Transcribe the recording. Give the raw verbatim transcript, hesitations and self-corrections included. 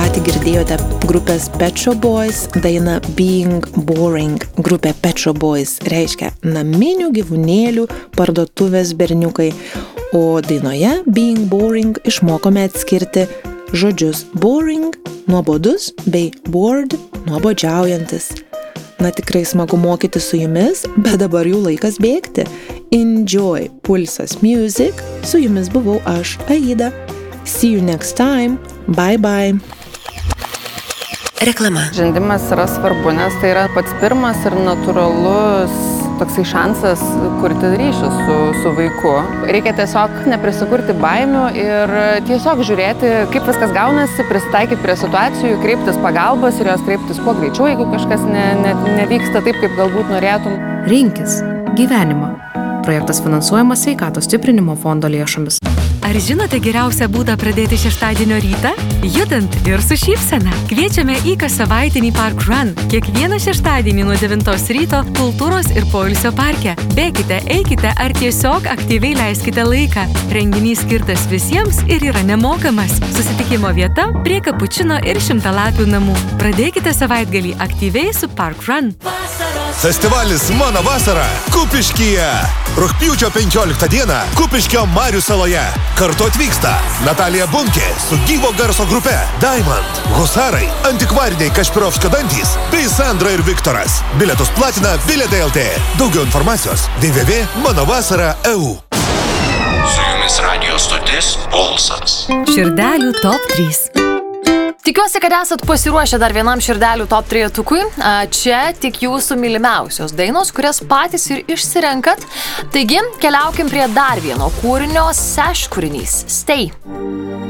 tik girdėjote grupės Pet Shop Boys dainą Being Boring. Grupė Pet Shop Boys reiškia naminių gyvūnėlių parduotuvės berniukai, o dainoje Being Boring išmokome atskirti žodžius boring, nuobodus, bei bored, nuobodžiaujantis. Na tikrai smagu mokyti su jumis, bet dabar jau laikas bėgti. Enjoy Pulsas Music, su jumis buvau aš, Aida. See you next time. Bye bye. Reklama. Žaidimas yra svarbu, nes tai yra pats pirmas ir natūralus toksai šansas kurti ryšį su, su vaiku. Reikia tiesiog neprisikurti baimių ir tiesiog žiūrėti, kaip viskas gaunasi, prisitaikyti prie situacijų, kreiptis pagalbos ir jos kreiptis kuo greičiau, jeigu kažkas ne, ne, nevyksta taip, kaip galbūt norėtum. Rinkis gyvenimą. Projektas finansuojamas Sveikatos stiprinimo fondo lėšomis. Ar žinote geriausią būdą pradėti šeštadienio rytą? Judant ir su šypsena. Kviečiame į kassavaitinį Park Run. Kiekvieną šeštadienį nuo devintos ryto kultūros ir poilsio parke. Bėkite, eikite ar tiesiog aktyviai leiskite laiką. Renginys skirtas visiems ir yra nemokamas. Susitikimo vieta prie Kapučino ir Šimtalapių namų. Pradėkite savaitgalį aktyviai su Park Run. Festivalis Mano vasara Kupiškyje. Rugpjūčio penkioliktą dieną Kupiškio Marių saloje. Kartu atvyksta Natalija Bunkė su gyvo garso grupe Diamond, Husarai, Antikvariniai Kašpirovskio dantys bei Sandra ir Viktoras. Bilietus platina Bilietai L T. Daugiau informacijos w w w taškas mano vasara taškas e u. Su jumis radio stotis Pulsas. Širdelių top trys. Tikiuosi, kad esat pasiruošę dar vienam širdelių top trejetukui. Čia tik jūsų mylimiausios dainos, kurias patys ir išsirenkat. Taigi, keliaukim prie dar vieno kūrinio, Sash kūrinys Stay.